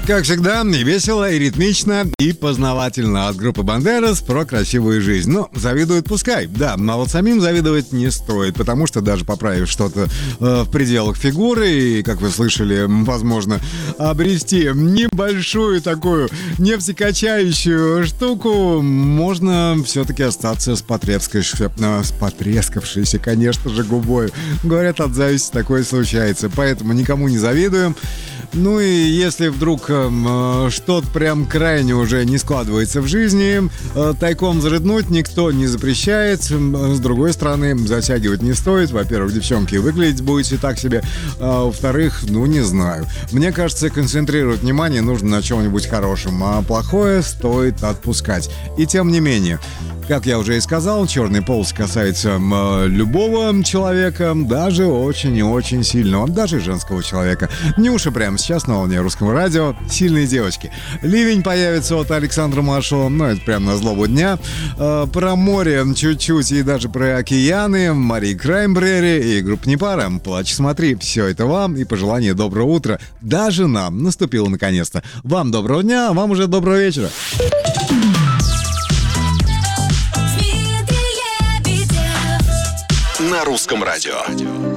Как всегда, и весело, и ритмично, и познавательно от группы Бандерас про красивую жизнь. Ну, завидуют пускай, да, но вот самим завидовать не стоит, потому что даже поправив что-то в пределах фигуры, и, как вы слышали, возможно, обрести небольшую такую нефтекачающую штуку, можно все-таки остаться с потрескавшейся, конечно же, губой. Говорят, от зависти такое случается, поэтому никому не завидуем. Ну и если вдруг что-то прям крайне уже не складывается в жизни, тайком зарыднуть никто не запрещает. С другой стороны, затягивать не стоит. Во-первых, девчонки, выглядеть будете так себе. А во-вторых, ну не знаю. Мне кажется, концентрировать внимание нужно на чем-нибудь хорошем, а плохое стоит отпускать. И тем не менее, как я уже и сказал, черный полос касается любого человека, даже очень и очень сильного, даже женского человека. Нюша прямо сейчас на волне Русского радио «Сильные девочки». Ливень появится от Александра Маршала, ну это прям на злобу дня. Про море чуть-чуть и даже про океаны Мари Краймбрери и группа Непара «Плачь, смотри». Все это вам и пожелание доброго утра. Даже нам наступило наконец-то. Вам доброго дня, а вам уже доброго вечера. На Русском радио.